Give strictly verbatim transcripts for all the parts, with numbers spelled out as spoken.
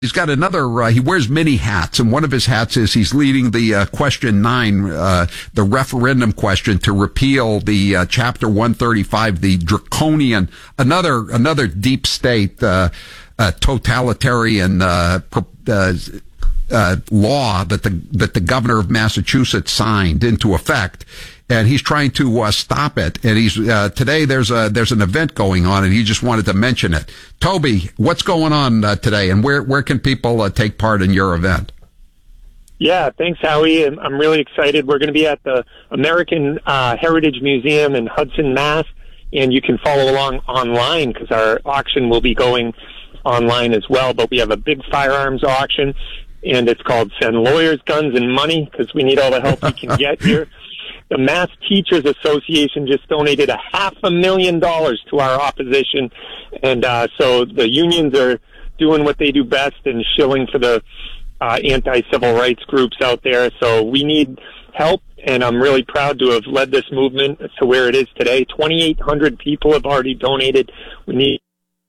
He's got another, uh, he wears many hats, and one of his hats is he's leading the uh, question nine, uh, the referendum question to repeal the uh, Chapter one thirty-five, the draconian, another another deep state, uh, uh, totalitarian uh, uh, uh, law that the that the governor of Massachusetts signed into effect. And he's trying to uh, stop it. And he's uh, today there's a there's an event going on, and he just wanted to mention it. Toby, what's going on uh, today, and where where can people uh, take part in your event? Yeah, thanks, Howie. I'm, I'm really excited. We're going to be at the American uh, Heritage Museum in Hudson, Mass, and you can follow along online because our auction will be going online as well. But we have a big firearms auction, and it's called "Send Lawyers, Guns, and Money" because we need all the help we can get here. The Mass Teachers Association just donated a half a million dollars to our opposition. And uh, so the unions are doing what they do best and shilling for the uh, anti-civil rights groups out there. So we need help, and I'm really proud to have led this movement to where it is today. twenty-eight hundred people have already donated. We need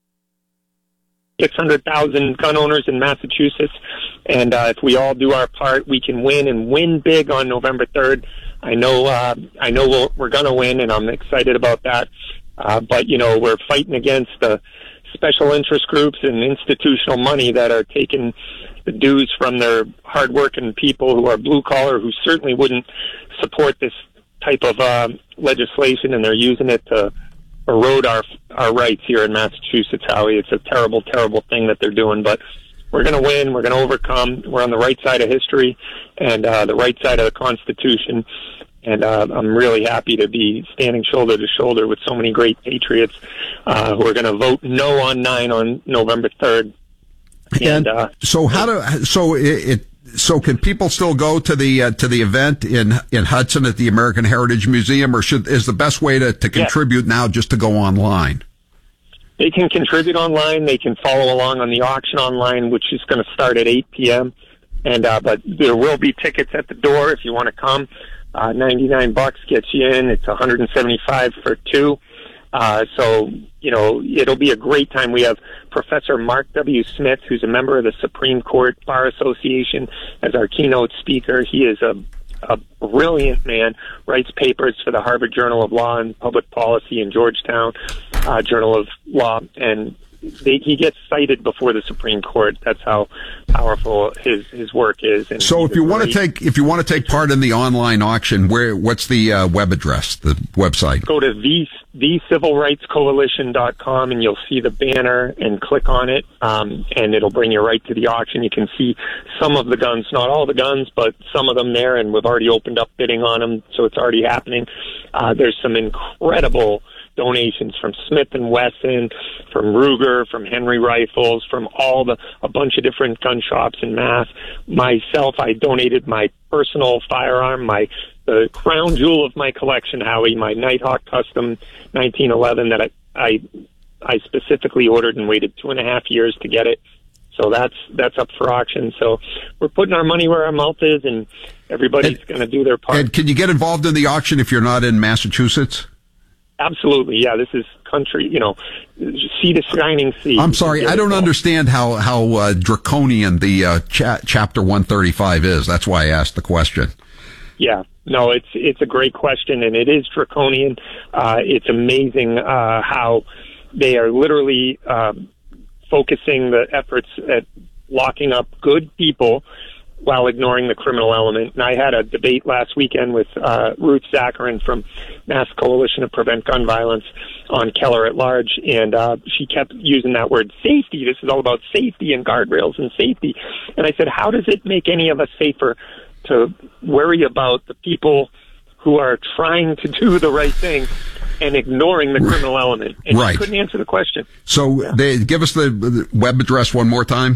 six hundred thousand gun owners in Massachusetts. And uh, if we all do our part, we can win and win big on November third. I know, uh, I know we'll, we're going to win, and I'm excited about that. Uh, but, you know, we're fighting against the special interest groups and institutional money that are taking the dues from their hardworking people who are blue collar, who certainly wouldn't support this type of uh, legislation, and they're using it to erode our our rights here in Massachusetts, Howie. It's a terrible, terrible thing that they're doing, but we're going to win. We're going to overcome. We're on the right side of history and uh, the right side of the Constitution. And uh, I'm really happy to be standing shoulder to shoulder with so many great patriots uh, who are going to vote no on nine on November third. And, and uh, so, how do so it, it so can people still go to the uh, to the event in in Hudson at the American Heritage Museum, or should is the best way to, to contribute yeah. now just to go online? They can contribute online. They can follow along on the auction online, which is going to start at eight p.m. And uh, but there will be tickets at the door if you want to come. Uh, ninety-nine bucks gets you in. It's one hundred seventy-five for two. Uh, so, you know, it'll be a great time. We have Professor Mark W. Smith, who's a member of the Supreme Court Bar Association, as our keynote speaker. He is a, a brilliant man, writes papers for the Harvard Journal of Law and Public Policy and Georgetown uh, Journal of Law, and They, he gets cited before the Supreme Court. That's how powerful his his work is. And so, if you want to take if you want to take part in the online auction, where what's the uh, web address, the website? Go to the the civil rights coalition dot com, and you'll see the banner and click on it, um, and it'll bring you right to the auction. You can see some of the guns, not all the guns, but some of them there, and we've already opened up bidding on them, so it's already happening. Uh, there's some incredible donations from Smith and Wesson, from Ruger, from Henry Rifles, from all the a bunch of different gun shops in Mass. Myself, I donated my personal firearm, my the crown jewel of my collection, Howie, my Nighthawk Custom nineteen eleven that I I I specifically ordered and waited two and a half years to get it. So that's that's up for auction. So we're putting our money where our mouth is, and everybody's going to do their part. And can you get involved in the auction if you're not in Massachusetts? Absolutely, yeah. This is country, you know, sea to shining sea. I'm sorry, I don't understand how how uh, draconian the uh, cha- Chapter one thirty-five is. That's why I asked the question. Yeah, no, it's it's a great question, and it is draconian. Uh, it's amazing uh, how they are literally uh, focusing the efforts at locking up good people while ignoring the criminal element. And I had a debate last weekend with uh, Ruth Zacharin from Mass Coalition to Prevent Gun Violence on Keller at Large, and uh, she kept using that word safety. This is all about safety and guardrails and safety. And I said, how does it make any of us safer to worry about the people who are trying to do the right thing and ignoring the criminal element? And right. She couldn't answer the question. So yeah. they give us the, the web address one more time.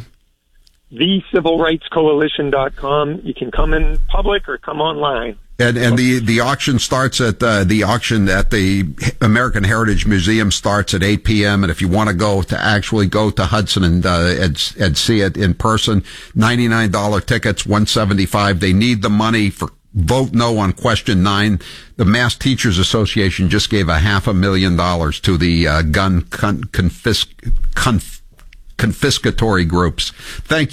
the civil rights coalition dot com. You can come in public or come online. And and the, the auction starts at uh, the auction at the American Heritage Museum starts at eight p.m. And if you want to go to actually go to Hudson and uh, and, and see it in person, ninety-nine dollars tickets, one hundred seventy-five dollars. They need the money for vote no on question nine. The Mass Teachers Association just gave a half a million dollars to the uh, gun con- confisc- conf- confiscatory groups. Thank you.